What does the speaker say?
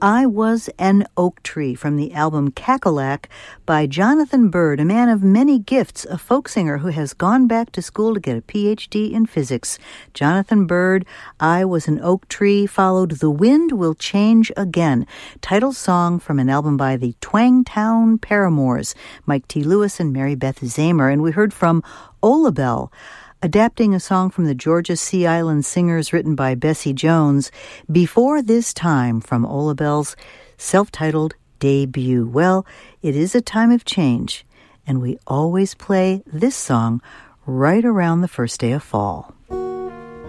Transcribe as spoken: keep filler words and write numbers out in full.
I Was an Oak Tree from the album Cackalack by Jonathan Bird, a man of many gifts, a folk singer who has gone back to school to get a P H D in physics. Jonathan Bird, I Was an Oak Tree, followed The Wind Will Change Again, title song from an album by the Twangtown Paramours, Mike T. Lewis and Mary Beth Zamer. And we heard from Olabelle, adapting a song from the Georgia Sea Island Singers written by Bessie Jones, Before This Time, from Olabelle's self-titled debut. Well, it is a time of change, and we always play this song right around the first day of fall.